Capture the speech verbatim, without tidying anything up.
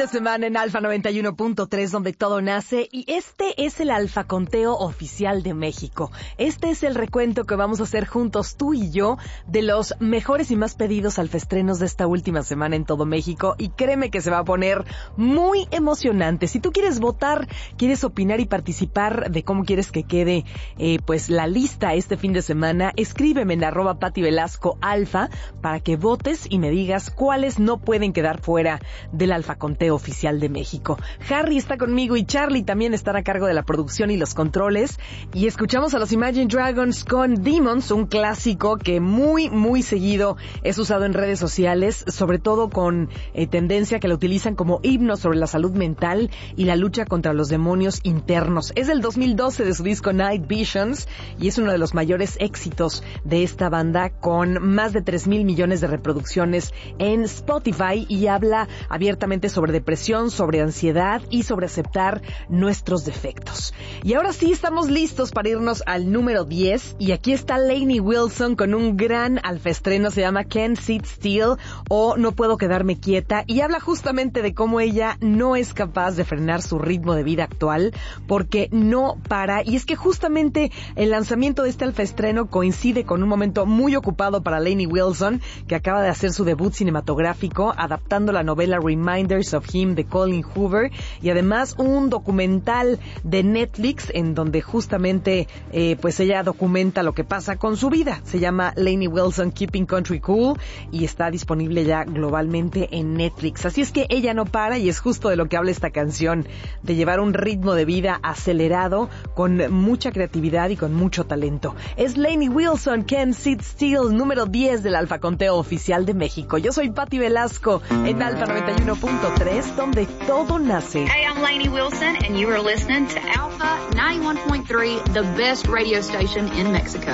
de semana en Alfa noventa y uno punto tres, donde todo nace, y este es el Alfa Conteo oficial de México. Este es el recuento que vamos a hacer juntos tú y yo de los mejores y más pedidos alfaestrenos de esta última semana en todo México, y créeme que se va a poner muy emocionante. Si tú quieres votar, quieres opinar y participar de cómo quieres que quede eh, pues la lista este fin de semana, escríbeme en arroba Pati Velasco Alfa para que votes y me digas cuáles no pueden quedar fuera del Alfa Conteo oficial de México. Harry está conmigo y Charlie también estará a cargo de la producción y los controles. Y escuchamos a los Imagine Dragons con Demons, un clásico que muy, muy seguido es usado en redes sociales, sobre todo con eh, tendencia que lo utilizan como himno sobre la salud mental y la lucha contra los demonios internos. Es del dos mil doce de su disco Night Visions y es uno de los mayores éxitos de esta banda, con más de tres mil millones de reproducciones en Spotify, y habla abiertamente sobre depresión, sobre ansiedad y sobre aceptar nuestros defectos. Y ahora sí estamos listos para irnos al número diez, y aquí está Lainey Wilson con un gran alfaestreno, se llama Can't Sit Still o No Puedo Quedarme Quieta, y habla justamente de cómo ella no es capaz de frenar su ritmo de vida actual porque no para, y es que justamente el lanzamiento de este alfaestreno coincide con un momento muy ocupado para Lainey Wilson, que acaba de hacer su debut cinematográfico adaptando la novela Reminders of Him de Colin Hoover, y además un documental de Netflix en donde justamente eh, pues ella documenta lo que pasa con su vida. Se llama Lainey Wilson Keeping Country Cool y está disponible ya globalmente en Netflix. Así es que ella no para, y es justo de lo que habla esta canción, de llevar un ritmo de vida acelerado con mucha creatividad y con mucho talento. Es Lainey Wilson, Can't Sit Still, número diez del Alfa Conteo oficial de México. Yo soy Pati Velasco en Alfa noventa y uno punto tres, donde todo nace. Hey, I'm Lainey Wilson, and you are listening to Alpha ninety-one point three, the best radio station in Mexico.